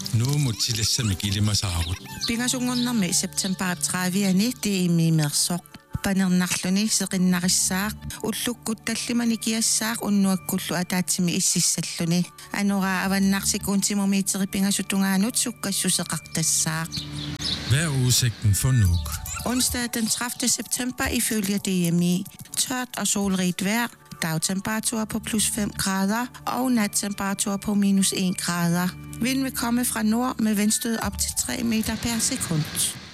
Nu må tillæsse med gildemasarut. Pingasungunner med september 30. Det er med mersok. Panernarluni seqinnarissaaq ullukkuttallimani kiassaaq unnuakkullu ataatimi ississalluni anora avannarsikuntimormiiteri pingasuttungaanut sukkassuseqartassaaq. Hvad er udsigten for Nuuk? Onsdag den 30. september ifølge DMI. Tørt og solrigt vejr. Dagtemperatur på plus 5 grader og nattemperatur på minus 1 grader. Vind vil komme fra nord med vindstød op til 3 meter per sekund.